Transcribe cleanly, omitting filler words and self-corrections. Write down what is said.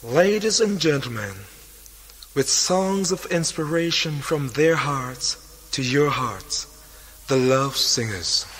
Ladies and gentlemen, with songs of inspiration from their hearts to your hearts, the Love Singers.